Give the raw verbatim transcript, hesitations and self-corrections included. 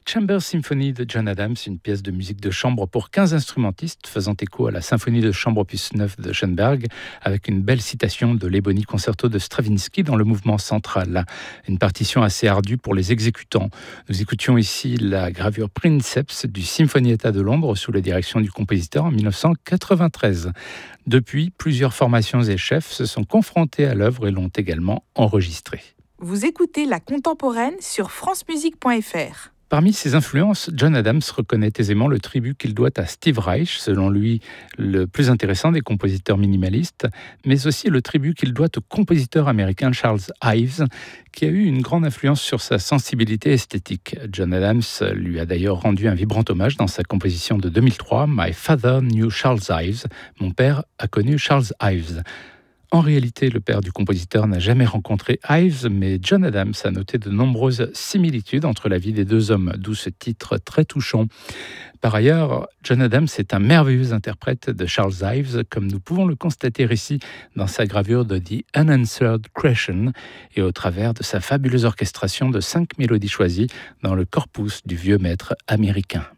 Chamber Symphony de John Adams, une pièce de musique de chambre pour quinze instrumentistes faisant écho à la symphonie de chambre opus neuf de Schoenberg, avec une belle citation de l'Ebony Concerto de Stravinsky dans le mouvement central. Une partition assez ardue pour les exécutants. Nous écoutions ici la gravure Princeps du Sinfonietta de Londres sous la direction du compositeur en dix-neuf cent quatre-vingt-treize. Depuis, plusieurs formations et chefs se sont confrontés à l'œuvre et l'ont également enregistrée. Vous écoutez La Contemporaine sur france musique point f r. Parmi ses influences, John Adams reconnaît aisément le tribut qu'il doit à Steve Reich, selon lui le plus intéressant des compositeurs minimalistes, mais aussi le tribut qu'il doit au compositeur américain Charles Ives, qui a eu une grande influence sur sa sensibilité esthétique. John Adams lui a d'ailleurs rendu un vibrant hommage dans sa composition de deux mille trois, My Father Knew Charles Ives, mon père a connu Charles Ives. En réalité, le père du compositeur n'a jamais rencontré Ives, mais John Adams a noté de nombreuses similitudes entre la vie des deux hommes, d'où ce titre très touchant. Par ailleurs, John Adams est un merveilleux interprète de Charles Ives, comme nous pouvons le constater ici dans sa gravure de The Unanswered Question et au travers de sa fabuleuse orchestration de cinq mélodies choisies dans le corpus du vieux maître américain.